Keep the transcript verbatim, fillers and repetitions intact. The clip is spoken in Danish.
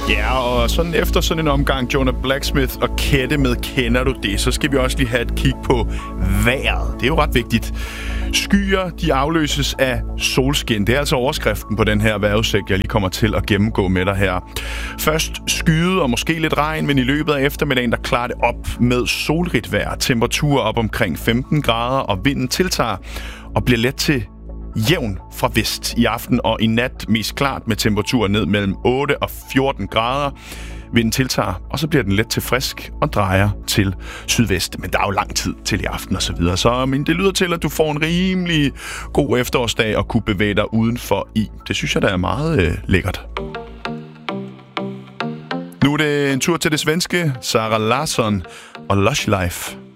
Ja, og sådan efter sådan en omgang Jonah Blacksmith og Kette med Kender du det, så skal vi også lige have et kig på vejret. Det er jo ret vigtigt. Skyer, de afløses af solskin. Det er altså overskriften på den her vejrudsigt, jeg lige kommer til at gennemgå med dig her. Først skyet og måske lidt regn, men i løbet af eftermiddagen, der klarer det op med solrigt vejr. Temperaturer op omkring femten grader, og vinden tiltager og bliver let til jævn fra vest i aften, og i nat mest klart med temperaturer ned mellem otte og fjorten grader. Vinden tiltager, og så bliver den let til frisk og drejer til sydvest. Men der er jo lang tid til i aften og så videre. Så men det lyder til, at du får en rimelig god efterårsdag og kunne bevæge dig udenfor i. Det synes jeg, der er meget øh, lækkert. Nu er det en tur til det svenske. Sara Larsson og Lush Life.